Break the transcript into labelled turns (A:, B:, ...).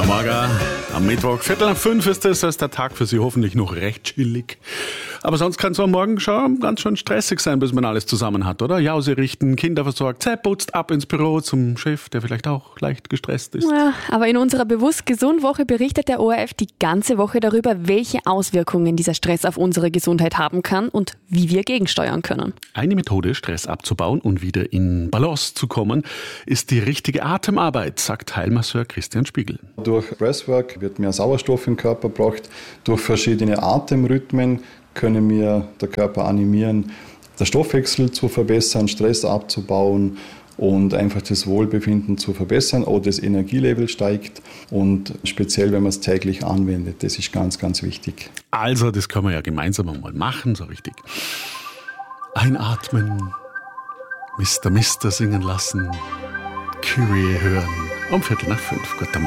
A: Guten Morgen. Am Mittwoch, 4:45 ist es, ist der Tag für Sie hoffentlich noch recht chillig. Aber sonst kann es am Morgen schon ganz schön stressig sein, bis man alles zusammen hat, oder? Jause richten, Kinder versorgt, Zähne putzt, ab ins Büro zum Chef, der vielleicht auch leicht gestresst ist.
B: Ja, aber in unserer Bewusst-Gesund-Woche berichtet der ORF die ganze Woche darüber, welche Auswirkungen dieser Stress auf unsere Gesundheit haben kann und wie wir gegensteuern können.
A: Eine Methode, Stress abzubauen und wieder in Balance zu kommen, ist die richtige Atemarbeit, sagt Heilmasseur Christian Spiegel.
C: Durch Breathwork wird mehr Sauerstoff im Körper gebracht. Durch verschiedene Atemrhythmen können wir den Körper animieren, den Stoffwechsel zu verbessern, Stress abzubauen und einfach das Wohlbefinden zu verbessern. Auch das Energielevel steigt und speziell, wenn man es täglich anwendet, das ist ganz, ganz wichtig.
A: Also, das können wir ja gemeinsam mal machen, so richtig. Einatmen, Mister, Mister singen lassen, Kyrie hören, um 4:45. Guten Morgen.